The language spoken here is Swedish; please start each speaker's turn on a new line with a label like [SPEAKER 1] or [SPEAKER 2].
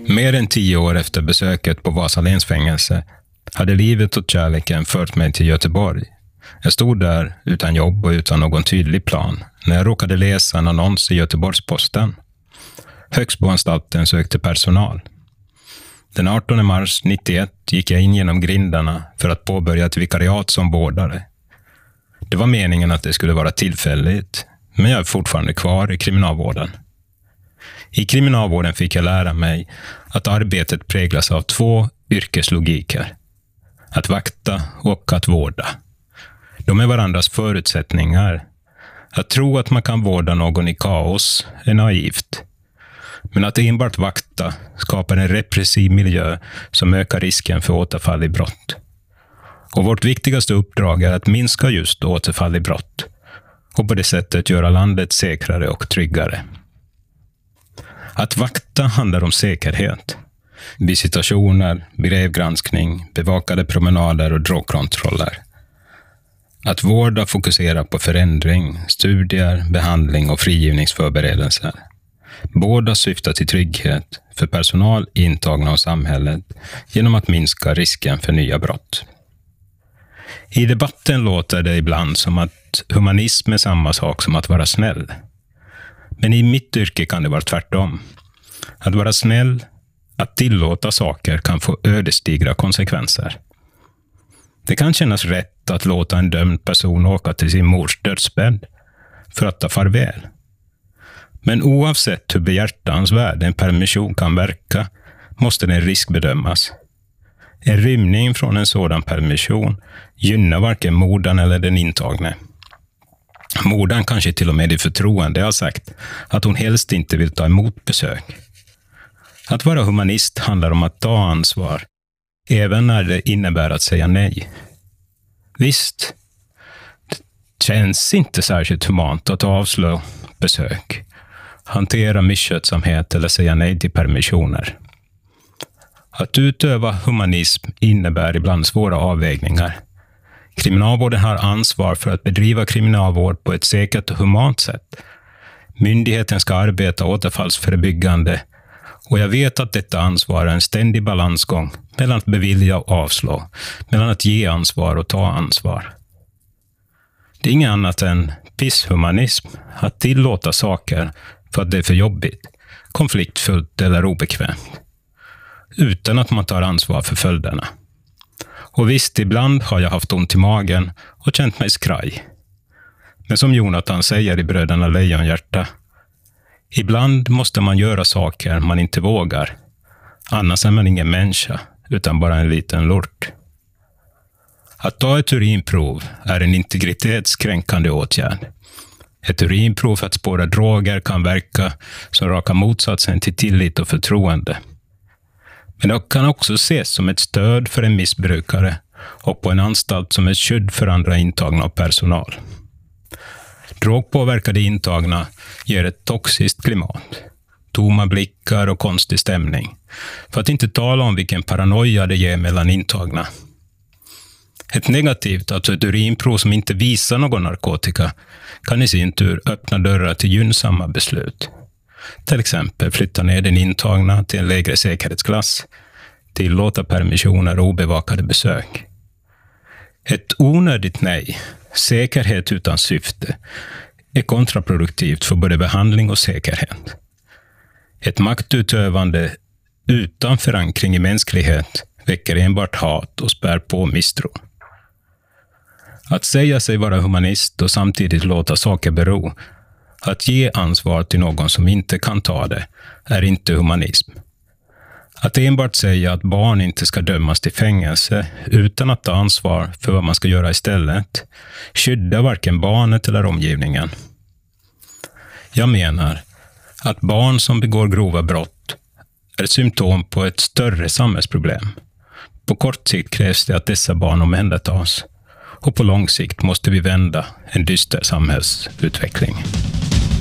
[SPEAKER 1] Mer än 10 år efter besöket på Vasaléns fängelse hade livet och kärleken fört mig till Göteborg. Jag stod där utan jobb och utan någon tydlig plan när jag råkade läsa en annons i Göteborgs-Posten. Högsboanstalten sökte personal. Den 18 mars 1991 gick jag in genom grindarna för att påbörja ett vikariat som vårdare. Det var meningen att det skulle vara tillfälligt, men jag är fortfarande kvar i kriminalvården. I kriminalvården fick jag lära mig att arbetet präglas av 2 yrkeslogiker. Att vakta och att vårda. De är varandras förutsättningar. Att tro att man kan vårda någon i kaos är naivt. Men att enbart vakta skapar en repressiv miljö som ökar risken för återfall i brott. Och vårt viktigaste uppdrag är att minska just återfall i brott och på det sättet göra landet säkrare och tryggare. Att vakta handlar om säkerhet. Visitationer, brevgranskning, bevakade promenader och drogkontroller. Att vårda fokuserar på förändring, studier, behandling och frigivningsförberedelser. Båda syftar till trygghet för personal, intagna och samhället genom att minska risken för nya brott. I debatten låter det ibland som att humanism är samma sak som att vara snäll. Men i mitt yrke kan det vara tvärtom. Att vara snäll, att tillåta saker kan få ödesdigra konsekvenser. Det kan kännas rätt att låta en dömd person åka till sin mors dödsbädd för att ta farväl. Men oavsett hur behjärtansvärd en permission kan verka måste den riskbedömas. En rymning från en sådan permission gynnar varken mordaren eller den intagne. Mordaren kanske till och med i förtroende har sagt att hon helst inte vill ta emot besök. Att vara humanist handlar om att ta ansvar, även när det innebär att säga nej. Visst, det känns inte särskilt humant att avslå besök, hantera misskötsamhet eller säga nej till permissioner. Att utöva humanism innebär ibland svåra avvägningar. Kriminalvården har ansvar för att bedriva kriminalvård på ett säkert och humant sätt. Myndigheten ska arbeta återfallsförebyggande och jag vet att detta ansvar är en ständig balansgång mellan att bevilja och avslå, mellan att ge ansvar och ta ansvar. Det är inget annat än pisshumanism att tillåta saker för att det är för jobbigt, konfliktfullt eller obekvämt, utan att man tar ansvar för följderna. Och visst, ibland har jag haft ont i magen och känt mig skraj. Men som Jonathan säger i Bröderna Lejonhjärta, ibland måste man göra saker man inte vågar. Annars är man ingen människa, utan bara en liten lort. Att ta ett urinprov är en integritetskränkande åtgärd. Ett urinprov för att spåra droger kan verka som raka motsatsen till tillit och förtroende. Men det kan också ses som ett stöd för en missbrukare och på en anstalt som ett skydd för andra intagna och personal. Drogpåverkade intagna ger ett toxiskt klimat, tomma blickar och konstig stämning, för att inte tala om vilken paranoia det ger mellan intagna. Ett negativt, alltså ett urinprov som inte visar någon narkotika, kan i sin tur öppna dörrar till gynnsamma beslut. Till exempel flytta ner den intagna till en lägre säkerhetsklass, tillåta permissioner och obevakade besök. Ett onödigt nej, säkerhet utan syfte, är kontraproduktivt för både behandling och säkerhet. Ett maktutövande utan förankring i mänsklighet väcker enbart hat och spär på misstro. Att säga sig vara humanist och samtidigt låta saker bero, att ge ansvar till någon som inte kan ta det, är inte humanism. Att enbart säga att barn inte ska dömas till fängelse utan att ta ansvar för vad man ska göra istället skyddar varken barnet eller omgivningen. Jag menar att barn som begår grova brott är ett symptom på ett större samhällsproblem. På kort sikt krävs det att dessa barn omhändertas och på lång sikt måste vi vända en dyster samhällsutveckling.